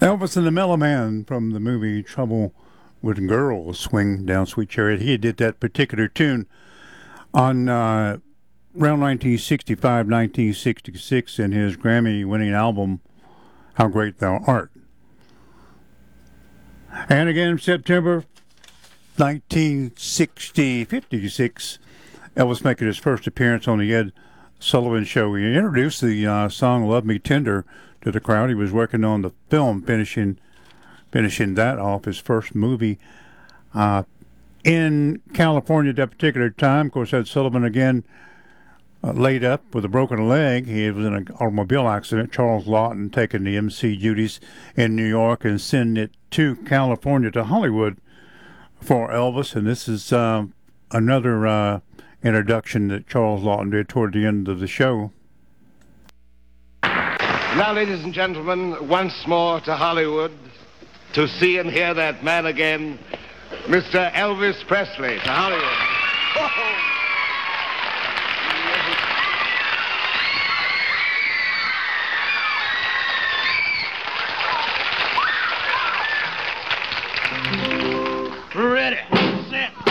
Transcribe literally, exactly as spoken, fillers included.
Elvis and the Mellow Man from the movie Trouble with Girls, Swing Down Sweet Chariot. He did that particular tune on uh, around nineteen sixty-five, nineteen sixty-six in his Grammy-winning album, How Great Thou Art. And again, September nineteen sixty, fifty-six, Elvis making his first appearance on the Ed Sullivan Show. He introduced the uh, song Love Me Tender to the crowd. He was working on the film, finishing finishing that off, his first movie uh, in California at that particular time. Of course, Ed Sullivan again uh, laid up with a broken leg. He was in an automobile accident. Charles Lawton taking the M C duties in New York and sending it to California, to Hollywood for Elvis. And this is uh, another uh, introduction that Charles Lawton did toward the end of the show. Now, ladies and gentlemen, once more to Hollywood, to see and hear that man again, Mister Elvis Presley, to Hollywood. Oh!